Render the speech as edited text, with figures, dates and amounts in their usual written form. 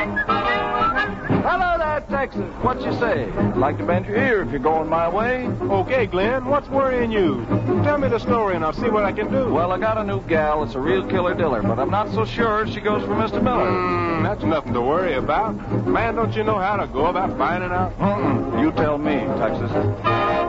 Hello there, Texas. What you say? Like to bend your ear if you're going my way? Okay, Glenn, what's worrying you? Tell me the story and I'll see what I can do. Well, I got a new gal. It's a real killer diller, but I'm not so sure she goes for Mr. Miller. That's nothing to worry about. Man, don't you know how to go about finding out? You tell me, Texas.